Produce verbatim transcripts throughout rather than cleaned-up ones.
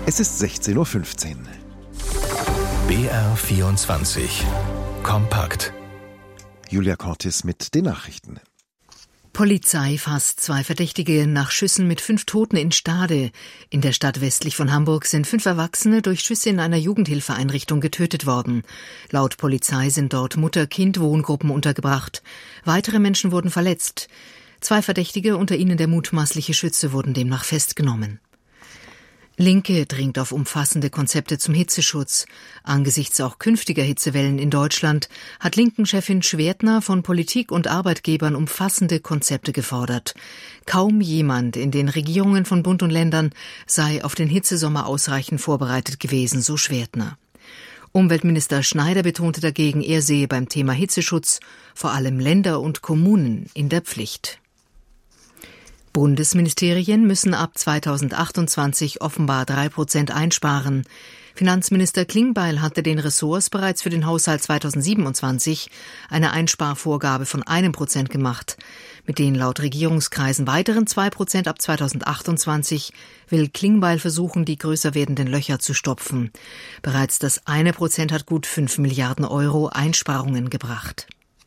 Es ist sechzehn Uhr fünfzehn. B R vierundzwanzig. Kompakt. Julia Cortis mit den Nachrichten. Polizei fasst zwei Verdächtige nach Schüssen mit fünf Toten in Stade. In der Stadt westlich von Hamburg sind fünf Erwachsene durch Schüsse in einer Jugendhilfeeinrichtung getötet worden. Laut Polizei sind dort Mutter-Kind-Wohngruppen untergebracht. Weitere Menschen wurden verletzt. Zwei Verdächtige, unter ihnen der mutmaßliche Schütze, wurden demnach festgenommen. Linke dringt auf umfassende Konzepte zum Hitzeschutz. Angesichts auch künftiger Hitzewellen in Deutschland hat Linken-Chefin Schwertner von Politik und Arbeitgebern umfassende Konzepte gefordert. Kaum jemand in den Regierungen von Bund und Ländern sei auf den Hitzesommer ausreichend vorbereitet gewesen, so Schwertner. Umweltminister Schneider betonte dagegen, er sehe beim Thema Hitzeschutz vor allem Länder und Kommunen in der Pflicht. Bundesministerien müssen ab zweitausendachtundzwanzig offenbar drei Prozent einsparen. Finanzminister Klingbeil hatte den Ressorts bereits für den Haushalt zweitausendsiebenundzwanzig eine Einsparvorgabe von einem Prozent gemacht. Mit den laut Regierungskreisen weiteren zwei Prozent ab zweitausendachtundzwanzig will Klingbeil versuchen, die größer werdenden Löcher zu stopfen. Bereits das eine Prozent hat gut fünf Milliarden Euro Einsparungen gebracht.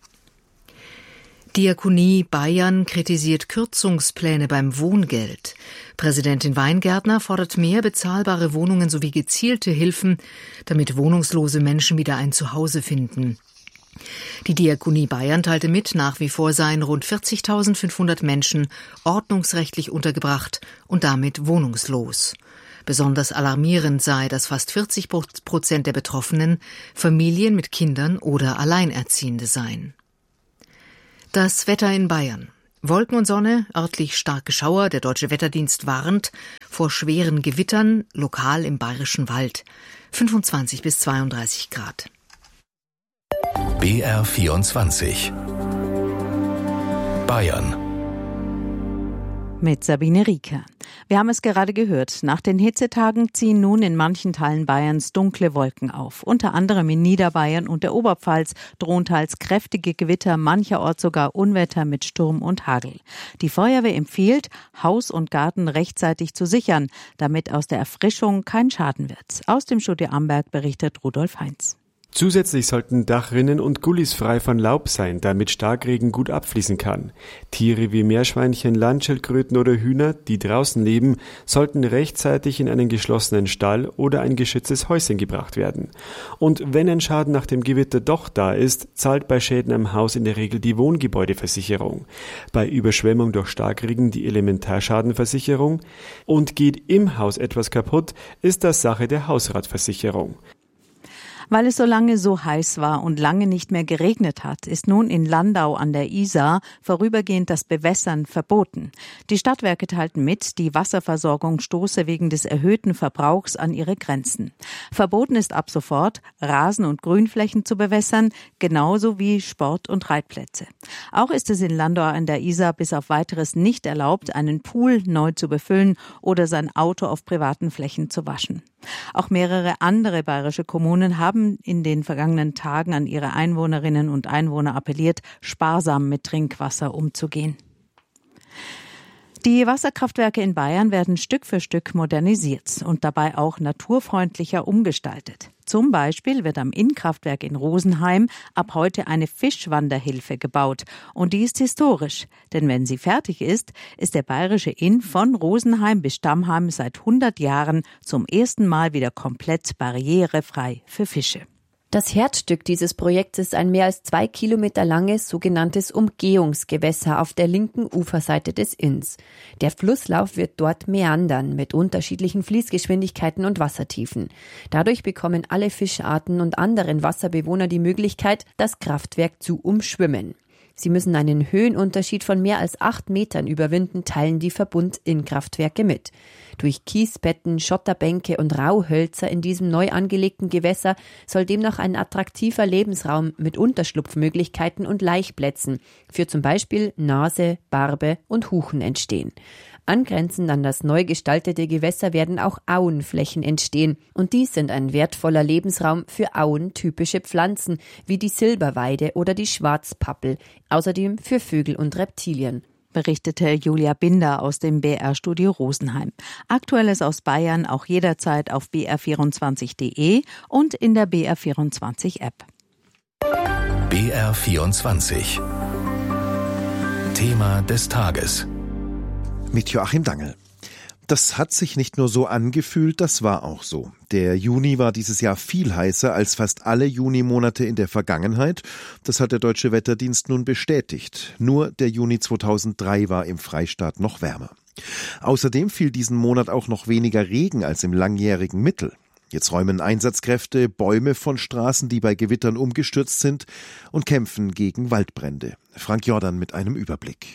Diakonie Bayern kritisiert Kürzungspläne beim Wohngeld. Präsidentin Weingärtner fordert mehr bezahlbare Wohnungen sowie gezielte Hilfen, damit wohnungslose Menschen wieder ein Zuhause finden. Die Diakonie Bayern teilte mit, nach wie vor seien rund vierzigtausendfünfhundert Menschen ordnungsrechtlich untergebracht und damit wohnungslos. Besonders alarmierend sei, dass fast vierzig Prozent der Betroffenen Familien mit Kindern oder Alleinerziehende seien. Das Wetter in Bayern. Wolken und Sonne, örtlich starke Schauer. Der Deutsche Wetterdienst warnt vor schweren Gewittern, lokal im Bayerischen Wald. fünfundzwanzig bis zweiunddreißig Grad. B R vierundzwanzig. Bayern. Mit Sabine Rieker. Wir haben es gerade gehört. Nach den Hitzetagen ziehen nun in manchen Teilen Bayerns dunkle Wolken auf. Unter anderem in Niederbayern und der Oberpfalz drohen teils kräftige Gewitter, mancherorts sogar Unwetter mit Sturm und Hagel. Die Feuerwehr empfiehlt, Haus und Garten rechtzeitig zu sichern, damit aus der Erfrischung kein Schaden wird. Aus dem Studio Amberg berichtet Rudolf Heinz. Zusätzlich sollten Dachrinnen und Gullis frei von Laub sein, damit Starkregen gut abfließen kann. Tiere wie Meerschweinchen, Landschildkröten oder Hühner, die draußen leben, sollten rechtzeitig in einen geschlossenen Stall oder ein geschütztes Häuschen gebracht werden. Und wenn ein Schaden nach dem Gewitter doch da ist, zahlt bei Schäden am Haus in der Regel die Wohngebäudeversicherung. Bei Überschwemmung durch Starkregen die Elementarschadenversicherung. Und geht im Haus etwas kaputt, ist das Sache der Hausratversicherung. Weil es so lange so heiß war und lange nicht mehr geregnet hat, ist nun in Landau an der Isar vorübergehend das Bewässern verboten. Die Stadtwerke teilten mit, die Wasserversorgung stoße wegen des erhöhten Verbrauchs an ihre Grenzen. Verboten ist ab sofort, Rasen- und Grünflächen zu bewässern, genauso wie Sport- und Reitplätze. Auch ist es in Landau an der Isar bis auf Weiteres nicht erlaubt, einen Pool neu zu befüllen oder sein Auto auf privaten Flächen zu waschen. Auch mehrere andere bayerische Kommunen haben in den vergangenen Tagen an ihre Einwohnerinnen und Einwohner appelliert, sparsam mit Trinkwasser umzugehen. Die Wasserkraftwerke in Bayern werden Stück für Stück modernisiert und dabei auch naturfreundlicher umgestaltet. Zum Beispiel wird am Innkraftwerk in Rosenheim ab heute eine Fischwanderhilfe gebaut. Und die ist historisch, denn wenn sie fertig ist, ist der bayerische Inn von Rosenheim bis Stammheim seit hundert Jahren zum ersten Mal wieder komplett barrierefrei für Fische. Das Herzstück dieses Projekts ist ein mehr als zwei Kilometer langes sogenanntes Umgehungsgewässer auf der linken Uferseite des Inns. Der Flusslauf wird dort meandern mit unterschiedlichen Fließgeschwindigkeiten und Wassertiefen. Dadurch bekommen alle Fischarten und anderen Wasserbewohner die Möglichkeit, das Kraftwerk zu umschwimmen. Sie müssen einen Höhenunterschied von mehr als acht Metern überwinden, teilen die Verbund-Innkraftwerke mit. Durch Kiesbetten, Schotterbänke und Rauhölzer in diesem neu angelegten Gewässer soll demnach ein attraktiver Lebensraum mit Unterschlupfmöglichkeiten und Laichplätzen für zum Beispiel Nase, Barbe und Huchen entstehen. Angrenzend an das neu gestaltete Gewässer werden auch Auenflächen entstehen. Und dies sind ein wertvoller Lebensraum für auentypische Pflanzen wie die Silberweide oder die Schwarzpappel, außerdem für Vögel und Reptilien. berichtete Julia Binder aus dem B R-Studio Rosenheim. Aktuelles aus Bayern auch jederzeit auf b r vierundzwanzig punkt d e und in der B R vierundzwanzig App. B R vierundzwanzig. Thema des Tages. Mit Joachim Dangel. Das hat sich nicht nur so angefühlt, das war auch so. Der Juni war dieses Jahr viel heißer als fast alle Junimonate in der Vergangenheit. Das hat der Deutsche Wetterdienst nun bestätigt. Nur der Juni zweitausenddrei war im Freistaat noch wärmer. Außerdem fiel diesen Monat auch noch weniger Regen als im langjährigen Mittel. Jetzt räumen Einsatzkräfte Bäume von Straßen, die bei Gewittern umgestürzt sind, und kämpfen gegen Waldbrände. Frank Jordan mit einem Überblick.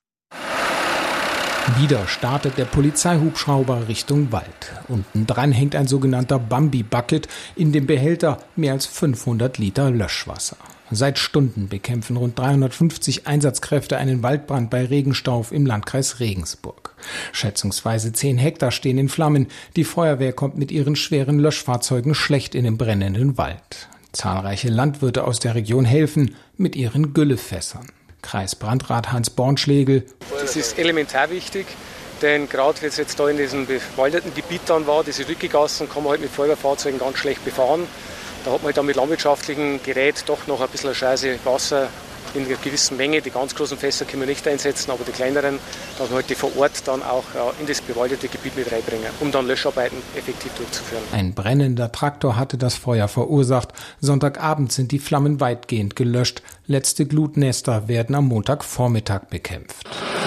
Wieder startet der Polizeihubschrauber Richtung Wald. Unten dran hängt ein sogenannter Bambi-Bucket, in dem Behälter mehr als fünfhundert Liter Löschwasser. Seit Stunden bekämpfen rund dreihundertfünfzig Einsatzkräfte einen Waldbrand bei Regenstauf im Landkreis Regensburg. Schätzungsweise zehn Hektar stehen in Flammen. Die Feuerwehr kommt mit ihren schweren Löschfahrzeugen schlecht in den brennenden Wald. Zahlreiche Landwirte aus der Region helfen mit ihren Güllefässern. Kreisbrandrat Hans Bornschlegel. Das ist elementar wichtig, denn gerade wenn es jetzt da in diesem bewaldeten Gebiet dann war, diese Rückegassen, kann man halt mit Feuerwehrfahrzeugen ganz schlecht befahren. Da hat man halt dann mit landwirtschaftlichem Gerät doch noch ein bisschen Scheiße Wasser in einer gewissen Menge. Die ganz großen Fässer können wir nicht einsetzen, aber die kleineren, dass wir halt die vor Ort dann auch in das bewaldete Gebiet mit reinbringen, um dann Löscharbeiten effektiv durchzuführen. Ein brennender Traktor hatte das Feuer verursacht. Sonntagabend sind die Flammen weitgehend gelöscht. Letzte Glutnester werden am Montagvormittag bekämpft.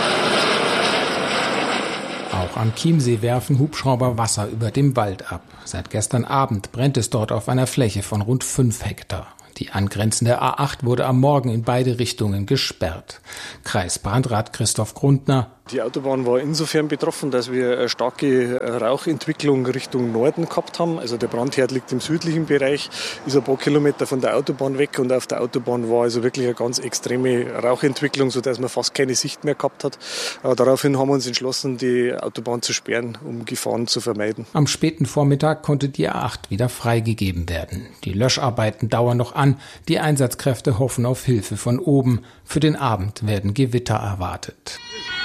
Auch am Chiemsee werfen Hubschrauber Wasser über dem Wald ab. Seit gestern Abend brennt es dort auf einer Fläche von rund fünf Hektar. Die angrenzende A acht wurde am Morgen in beide Richtungen gesperrt. Kreisbrandrat Christoph Grundner. Die Autobahn war insofern betroffen, dass wir eine starke Rauchentwicklung Richtung Norden gehabt haben. Also der Brandherd liegt im südlichen Bereich, ist ein paar Kilometer von der Autobahn weg, und auf der Autobahn war also wirklich eine ganz extreme Rauchentwicklung, sodass man fast keine Sicht mehr gehabt hat. Daraufhin haben wir uns entschlossen, die Autobahn zu sperren, um Gefahren zu vermeiden. Am späten Vormittag konnte die A acht wieder freigegeben werden. Die Löscharbeiten dauern noch an. Die Einsatzkräfte hoffen auf Hilfe von oben. Für den Abend werden Gewitter erwartet.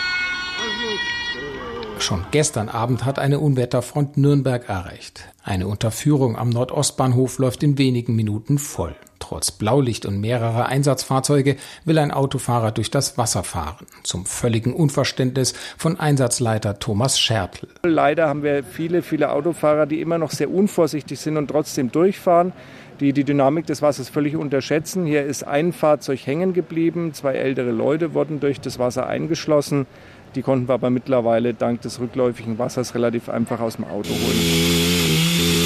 Schon gestern Abend hat eine Unwetterfront Nürnberg erreicht. Eine Unterführung am Nordostbahnhof läuft in wenigen Minuten voll. Trotz Blaulicht und mehrerer Einsatzfahrzeuge will ein Autofahrer durch das Wasser fahren. Zum völligen Unverständnis von Einsatzleiter Thomas Schertl. Leider haben wir viele, viele Autofahrer, die immer noch sehr unvorsichtig sind und trotzdem durchfahren, die die Dynamik des Wassers völlig unterschätzen. Hier ist ein Fahrzeug hängen geblieben, zwei ältere Leute wurden durch das Wasser eingeschlossen. Die konnten wir aber mittlerweile dank des rückläufigen Wassers relativ einfach aus dem Auto holen.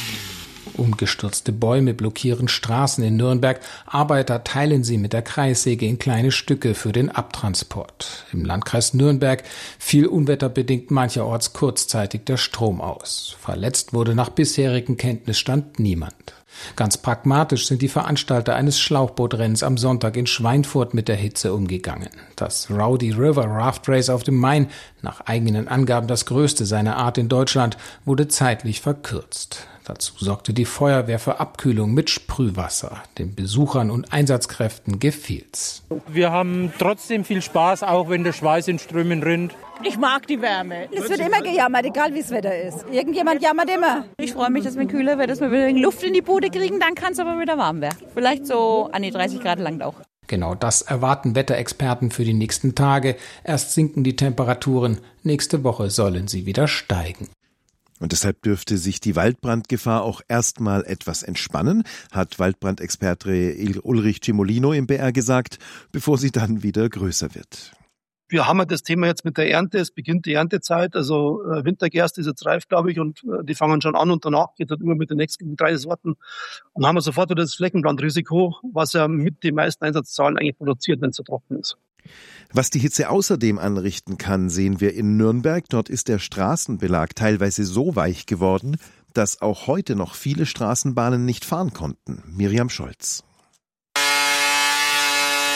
Umgestürzte Bäume blockieren Straßen in Nürnberg. Arbeiter teilen sie mit der Kreissäge in kleine Stücke für den Abtransport. Im Landkreis Nürnberg fiel unwetterbedingt mancherorts kurzzeitig der Strom aus. Verletzt wurde nach bisherigem Kenntnisstand niemand. Ganz pragmatisch sind die Veranstalter eines Schlauchbootrennens am Sonntag in Schweinfurt mit der Hitze umgegangen. Das Rowdy River Raft Race auf dem Main, nach eigenen Angaben das größte seiner Art in Deutschland, wurde zeitlich verkürzt. Dazu sorgte die Feuerwehr für Abkühlung mit Sprühwasser. Den Besuchern und Einsatzkräften gefiel's. Wir haben trotzdem viel Spaß, auch wenn der Schweiß in Strömen rinnt. Ich mag die Wärme. Es wird immer gejammert, egal wie das Wetter ist. Irgendjemand jammert immer. Ich freue mich, dass es kühler wird, dass wir wieder Luft in die Bude kriegen, dann kann es aber wieder warm werden. Vielleicht so an die dreißig Grad langt auch. Genau das erwarten Wetterexperten für die nächsten Tage. Erst sinken die Temperaturen, nächste Woche sollen sie wieder steigen. Und deshalb dürfte sich die Waldbrandgefahr auch erstmal etwas entspannen, hat Waldbrandexperte Ulrich Cimolino im B R gesagt, bevor sie dann wieder größer wird. Wir haben das Thema jetzt mit der Ernte, es beginnt die Erntezeit, also äh, Wintergerste ist jetzt reif, glaube ich, und äh, die fangen schon an, und danach geht es immer mit den nächsten drei Sorten. Und haben wir sofort wieder das Flächenbrandrisiko, was ja mit den meisten Einsatzzahlen eigentlich produziert, wenn es so trocken ist. Was die Hitze außerdem anrichten kann, sehen wir in Nürnberg. Dort ist der Straßenbelag teilweise so weich geworden, dass auch heute noch viele Straßenbahnen nicht fahren konnten. Miriam Scholz.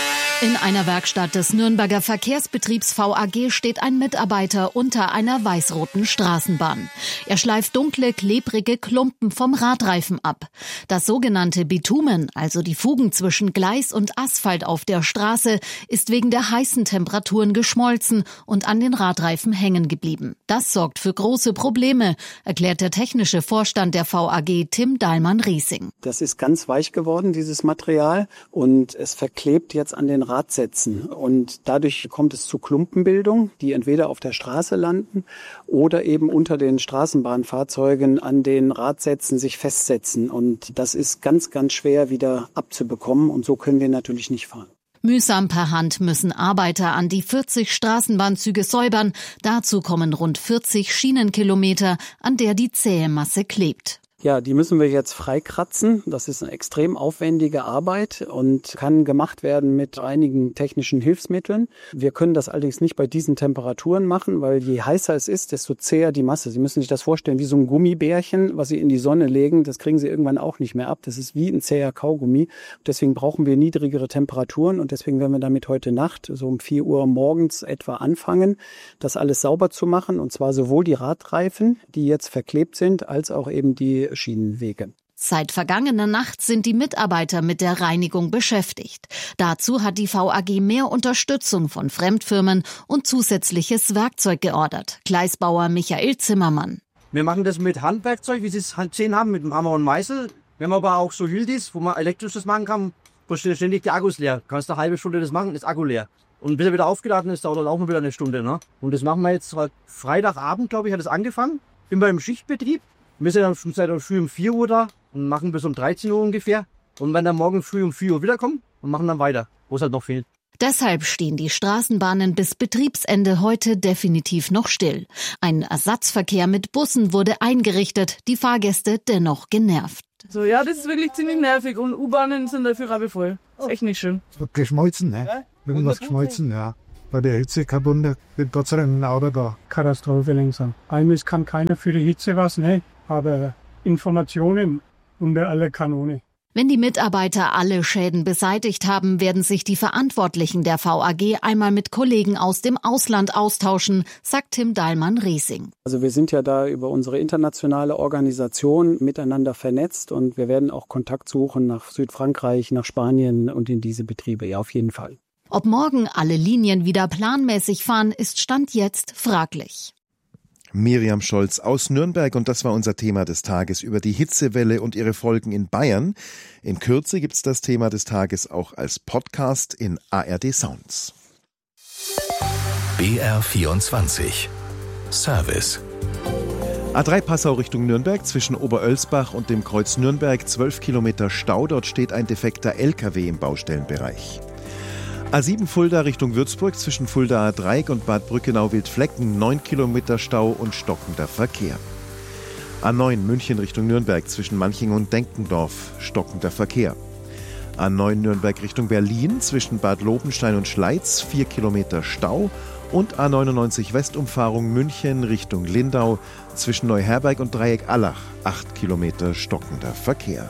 In einer Werkstatt des Nürnberger Verkehrsbetriebs V A G steht ein Mitarbeiter unter einer weiß-roten Straßenbahn. Er schleift dunkle, klebrige Klumpen vom Radreifen ab. Das sogenannte Bitumen, also die Fugen zwischen Gleis und Asphalt auf der Straße, ist wegen der heißen Temperaturen geschmolzen und an den Radreifen hängen geblieben. Das sorgt für große Probleme, erklärt der technische Vorstand der V A G Tim Dahlmann-Riesing. Das ist ganz weich geworden, dieses Material, und es verklebt jetzt an den Radsätzen. Und dadurch kommt es zu Klumpenbildung, die entweder auf der Straße landen oder eben unter den Straßenbahnfahrzeugen an den Radsätzen sich festsetzen. Und das ist ganz, ganz schwer wieder abzubekommen. Und so können wir natürlich nicht fahren. Mühsam per Hand müssen Arbeiter an die vierzig Straßenbahnzüge säubern. Dazu kommen rund vierzig Schienenkilometer, an der die zähe Masse klebt. Ja, die müssen wir jetzt freikratzen. Das ist eine extrem aufwendige Arbeit und kann gemacht werden mit einigen technischen Hilfsmitteln. Wir können das allerdings nicht bei diesen Temperaturen machen, weil je heißer es ist, desto zäher die Masse. Sie müssen sich das vorstellen wie so ein Gummibärchen, was Sie in die Sonne legen. Das kriegen Sie irgendwann auch nicht mehr ab. Das ist wie ein zäher Kaugummi. Deswegen brauchen wir niedrigere Temperaturen und deswegen werden wir damit heute Nacht so um vier Uhr morgens etwa anfangen, das alles sauber zu machen. Und zwar sowohl die Radreifen, die jetzt verklebt sind, als auch eben die Schienenwege. Seit vergangener Nacht sind die Mitarbeiter mit der Reinigung beschäftigt. Dazu hat die V A G mehr Unterstützung von Fremdfirmen und zusätzliches Werkzeug geordert. Gleisbauer Michael Zimmermann. Wir machen das mit Handwerkzeug, wie Sie es gesehen haben, mit dem Hammer und Meißel. Wir haben aber auch so Hildis, wo man elektrisches machen kann, wo ständig die Akkus leer. Kannst eine halbe Stunde das machen, ist Akku leer. Und bis er wieder aufgeladen ist, dauert auch noch wieder eine Stunde. Ne? Und das machen wir jetzt halt Freitagabend, glaube ich, hat es angefangen. Bin beim Schichtbetrieb. Wir sind dann seit früh um vier Uhr da und machen bis um dreizehn Uhr ungefähr. Und wenn dann morgen früh um vier Uhr wiederkommen und machen dann weiter, wo es halt noch fehlt. Deshalb stehen die Straßenbahnen bis Betriebsende heute definitiv noch still. Ein Ersatzverkehr mit Bussen wurde eingerichtet, die Fahrgäste dennoch genervt. So, ja, das ist wirklich ziemlich nervig und U-Bahnen sind dafür rappelvoll. Ist echt nicht schön. Es wird geschmolzen, ne? Irgendwas geschmolzen, ja. Bei der Hitze kein Wunder, wird Gott sei Dank ein Auto da. Katastrophe langsam. Eigentlich kann keiner für die Hitze was, ne? Aber Informationen unter aller Kanone. Wenn die Mitarbeiter alle Schäden beseitigt haben, werden sich die Verantwortlichen der V A G einmal mit Kollegen aus dem Ausland austauschen, sagt Tim Dahlmann-Riesing. Also wir sind ja da über unsere internationale Organisation miteinander vernetzt und wir werden auch Kontakt suchen nach Südfrankreich, nach Spanien und in diese Betriebe, ja auf jeden Fall. Ob morgen alle Linien wieder planmäßig fahren, ist Stand jetzt fraglich. Miriam Scholz aus Nürnberg, und das war unser Thema des Tages über die Hitzewelle und ihre Folgen in Bayern. In Kürze gibt's das Thema des Tages auch als Podcast in A R D Sounds. B R vierundzwanzig Service. A drei Passau Richtung Nürnberg zwischen Oberölsbach und dem Kreuz Nürnberg, zwölf Kilometer Stau. Dort steht ein defekter L K W im Baustellenbereich. A sieben Fulda Richtung Würzburg zwischen Fuldaer Dreieck und Bad Brückenau-Wildflecken, neun Kilometer Stau und stockender Verkehr. A neun München Richtung Nürnberg zwischen Manching und Denkendorf, stockender Verkehr. A neun Nürnberg Richtung Berlin zwischen Bad Lobenstein und Schleiz, vier Kilometer Stau. Und A neunundneunzig Westumfahrung München Richtung Lindau zwischen Neuherberg und Dreieck Allach, acht Kilometer stockender Verkehr.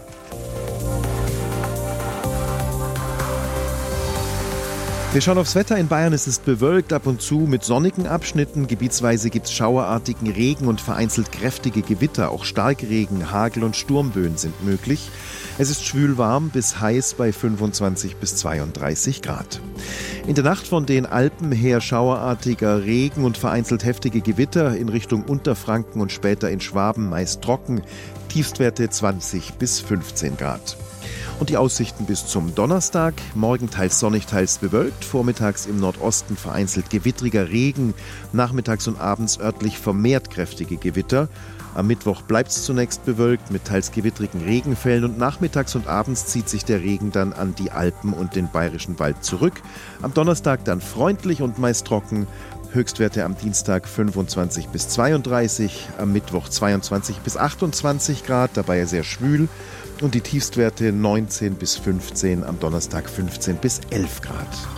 Wir schauen aufs Wetter. In Bayern ist es bewölkt, ab und zu mit sonnigen Abschnitten. Gebietsweise gibt es schauerartigen Regen und vereinzelt kräftige Gewitter. Auch Starkregen, Hagel und Sturmböen sind möglich. Es ist schwül warm bis heiß bei fünfundzwanzig bis zweiunddreißig Grad. In der Nacht von den Alpen her schauerartiger Regen und vereinzelt heftige Gewitter in Richtung Unterfranken und später in Schwaben meist trocken. Tiefstwerte zwanzig bis fünfzehn Grad. Und die Aussichten bis zum Donnerstag. Morgen teils sonnig, teils bewölkt. Vormittags im Nordosten vereinzelt gewittriger Regen. Nachmittags und abends örtlich vermehrt kräftige Gewitter. Am Mittwoch bleibt es zunächst bewölkt mit teils gewittrigen Regenfällen. Und nachmittags und abends zieht sich der Regen dann an die Alpen und den Bayerischen Wald zurück. Am Donnerstag dann freundlich und meist trocken. Höchstwerte am Dienstag fünfundzwanzig bis zweiunddreißig. Am Mittwoch zweiundzwanzig bis achtundzwanzig Grad. Dabei sehr schwül. Und die Tiefstwerte neunzehn bis fünfzehn, am Donnerstag fünfzehn bis elf Grad.